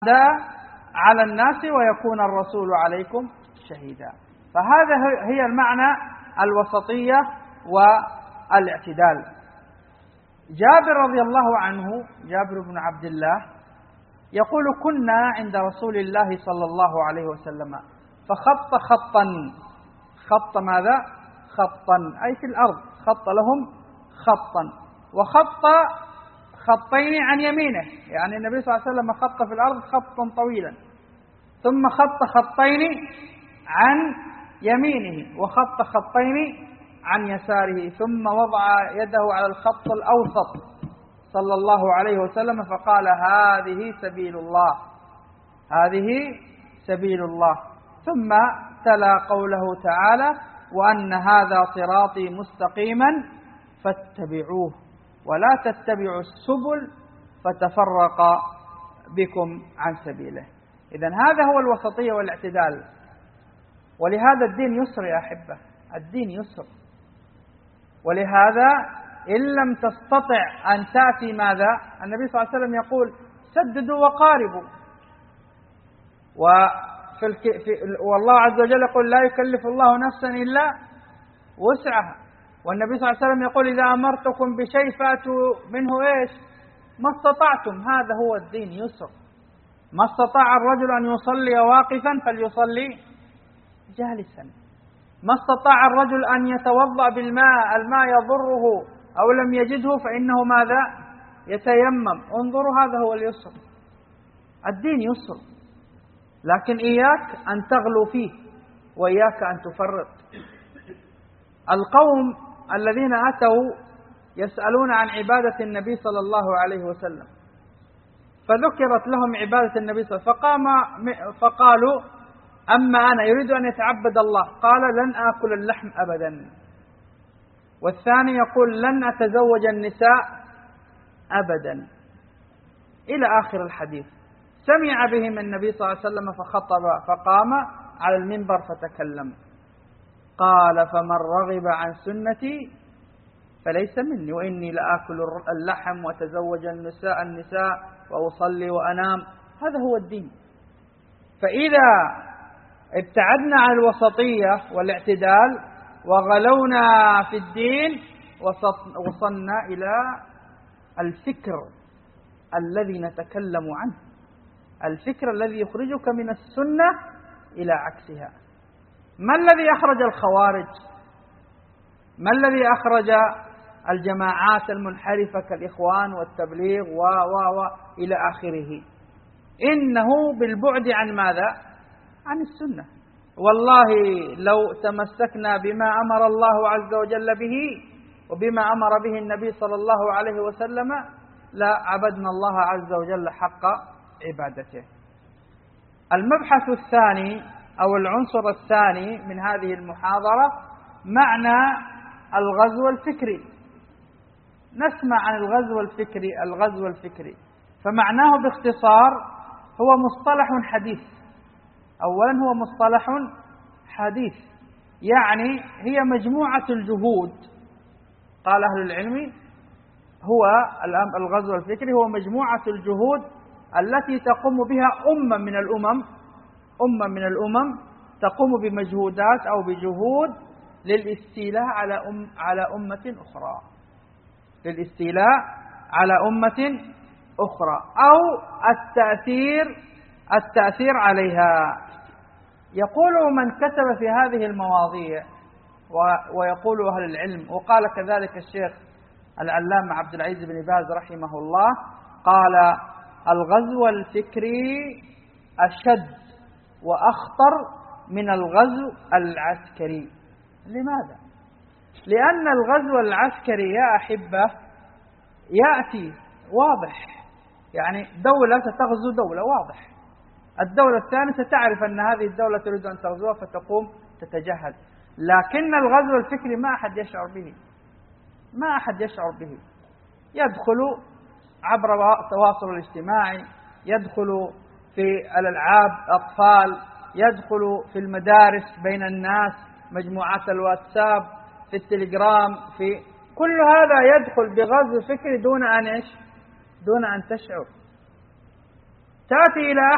على الناس ويكون الرسول عليكم شهيدا. فهذا هي المعنى الوسطية والاعتدال. جابر رضي الله عنه، جابر بن عبد الله، يقول: كنا عند رسول الله صلى الله عليه وسلم فخط خطا. خط ماذا؟ خطا أي في الأرض، خط لهم خطا، وخط خطين عن يمينه، يعني النبي صلى الله عليه وسلم خط في الأرض خطا طويلا، ثم خط خطين عن يمينه وخط خطين عن يساره، ثم وضع يده على الخط الأوسط صلى الله عليه وسلم فقال: هذه سبيل الله، هذه سبيل الله. ثم تلا قوله تعالى: وأن هذا صراطي مستقيما فاتبعوه ولا تتبعوا السبل فتفرق بكم عن سبيله. إذن هذا هو الوسطية والاعتدال. ولهذا الدين يسر يا أحبة، الدين يسر. ولهذا إن لم تستطع أن تأتي ماذا؟ النبي صلى الله عليه وسلم يقول: سددوا وقاربوا. والله عز وجل يقول: لا يكلف الله نفسا إلا وسعها. والنبي صلى الله عليه وسلم يقول: إذا أمرتكم بشيء فأتوا منه إيش؟ ما استطعتم. هذا هو الدين يسر. ما استطاع الرجل أن يصلي واقفا فليصلي جالسا. ما استطاع الرجل أن يتوضأ بالماء، الماء يضره أو لم يجده فإنه ماذا؟ يتيمم. انظروا، هذا هو اليسر. الدين يسر، لكن إياك أن تغلو فيه وإياك أن تفرط. القوم الذين أتوا يسألون عن عبادة النبي صلى الله عليه وسلم، فذكرت لهم عبادة النبي صلى الله عليه وسلم، فقالوا: أما أنا يريد أن يتعبد الله، قال: لن آكل اللحم أبدا. والثاني يقول: لن أتزوج النساء أبدا، إلى آخر الحديث. سمع بهم النبي صلى الله عليه وسلم فخطب، فقام على المنبر فتكلم، قال: فمن رغب عن سنتي فليس مني، وإني لآكل اللحم وأتزوج النساء وأصلي وأنام. هذا هو الدين. فإذا ابتعدنا عن الوسطية والاعتدال وغلونا في الدين وصلنا إلى الفكر الذي نتكلم عنه، الفكر الذي يخرجك من السنة إلى عكسها. ما الذي أخرج الخوارج؟ ما الذي أخرج الجماعات المنحرفة كالإخوان والتبليغ إلى آخره؟ إنه بالبعد عن ماذا؟ عن السنة. والله لو تمسكنا بما أمر الله عز وجل به وبما أمر به النبي صلى الله عليه وسلم لا عبدنا الله عز وجل حق عبادته. المبحث الثاني أو العنصر الثاني من هذه المحاضرة معنى الغزو الفكري. نسمع عن الغزو الفكري. فمعناه باختصار هو مصطلح حديث. أولا هو مصطلح حديث، يعني هي مجموعة الجهود. قال أهل العلم هو الغزو الفكري هو مجموعة الجهود التي تقوم بها أمة من الأمم تقوم بمجهودات أو بجهود للاستيلاء على أمة أخرى، للاستيلاء على أمة أخرى أو التأثير عليها. يقول من كتب في هذه المواضيع ويقول أهل العلم، وقال كذلك الشيخ العلامة عبد العزيز بن باز رحمه الله، قال: الغزو الفكري أشد وأخطر من الغزو العسكري. لماذا؟ لأن الغزو العسكري يا أحبة يأتي واضح، يعني دولة ستغزو دولة واضح، الدولة الثانية ستعرف أن هذه الدولة تريد أن تغزوها فتقوم تتجهز. لكن الغزو الفكري ما أحد يشعر به، يدخل عبر التواصل الاجتماعي، يدخل في الألعاب أطفال، يدخل في المدارس بين الناس، مجموعات الواتساب، في التليجرام، في كل هذا يدخل بغزو فكري دون أن تشعر. تأتي إلى